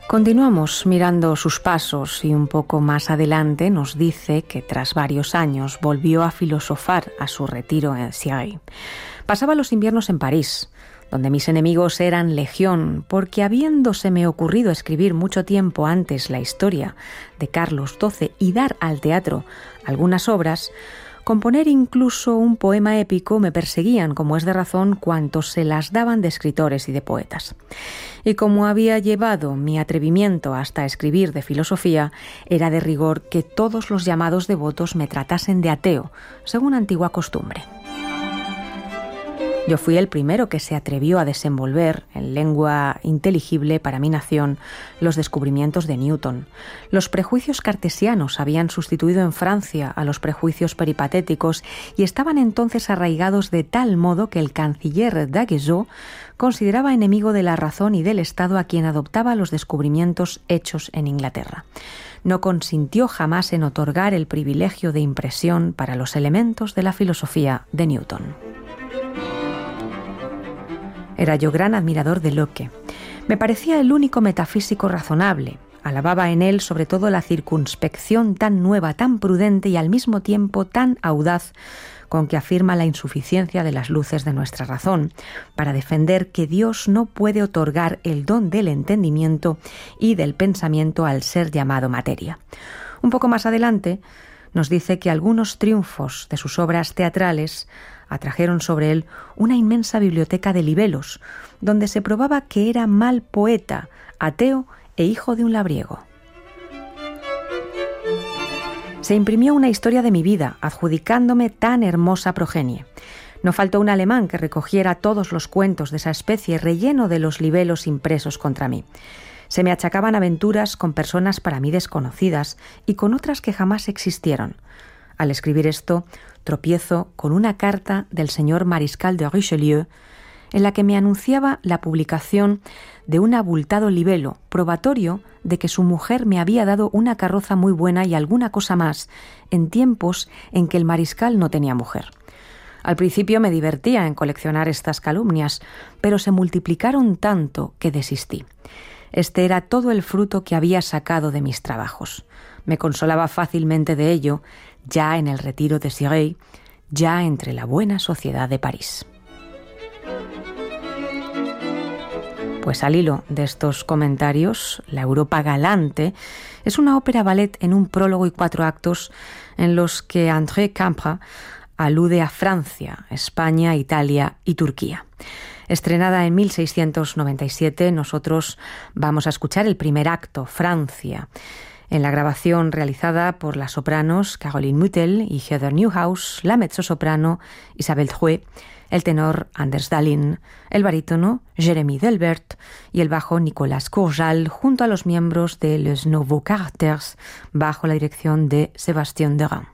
Continuamos mirando sus pasos y un poco más adelante nos dice que tras varios años volvió a filosofar a su retiro en Cirey. Pasaba los inviernos en París, donde mis enemigos eran legión, porque habiéndoseme ocurrido escribir mucho tiempo antes la historia de Carlos XII y dar al teatro algunas obras, componer incluso un poema épico, me perseguían, como es de razón, cuantos se las daban de escritores y de poetas. Y como había llevado mi atrevimiento hasta escribir de filosofía, era de rigor que todos los llamados devotos me tratasen de ateo, según antigua costumbre. Yo fui el primero que se atrevió a desenvolver, en lengua inteligible para mi nación, los descubrimientos de Newton. Los prejuicios cartesianos habían sustituido en Francia a los prejuicios peripatéticos y estaban entonces arraigados de tal modo que el canciller Daguesseau consideraba enemigo de la razón y del Estado a quien adoptaba los descubrimientos hechos en Inglaterra. No consintió jamás en otorgar el privilegio de impresión para los elementos de la filosofía de Newton. Era yo gran admirador de Locke. Me parecía el único metafísico razonable. Alababa en él sobre todo la circunspección tan nueva, tan prudente y al mismo tiempo tan audaz con que afirma la insuficiencia de las luces de nuestra razón, para defender que Dios no puede otorgar el don del entendimiento y del pensamiento al ser llamado materia. Un poco más adelante nos dice que algunos triunfos de sus obras teatrales atrajeron sobre él una inmensa biblioteca de libelos, donde se probaba que era mal poeta, ateo e hijo de un labriego. Se imprimió una historia de mi vida, adjudicándome tan hermosa progenie. No faltó un alemán que recogiera todos los cuentos de esa especie, relleno de los libelos impresos contra mí. Se me achacaban aventuras con personas para mí desconocidas y con otras que jamás existieron. Al escribir esto, tropiezo con una carta del señor mariscal de Richelieu en la que me anunciaba la publicación de un abultado libelo, probatorio de que su mujer me había dado una carroza muy buena y alguna cosa más, en tiempos en que el mariscal no tenía mujer. Al principio me divertía en coleccionar estas calumnias, pero se multiplicaron tanto que desistí. Este era todo el fruto que había sacado de mis trabajos. Me consolaba fácilmente de ello, ya en el retiro de Cirey, ya entre la buena sociedad de París. Pues al hilo de estos comentarios, La Europa Galante es una ópera ballet en un prólogo y 4 actos en los que André Campra alude a Francia, España, Italia y Turquía. Estrenada en 1697, nosotros vamos a escuchar el primer acto, Francia, en la grabación realizada por las sopranos Caroline Mutel y Heather Newhouse, la mezzosoprano Isabelle Drouet, el tenor Anders Dahlin, el barítono Jérémy Delbert y el bajo Nicolas Courjal, junto a los miembros de Les Nouveaux Caractères, bajo la dirección de Sébastien Derain.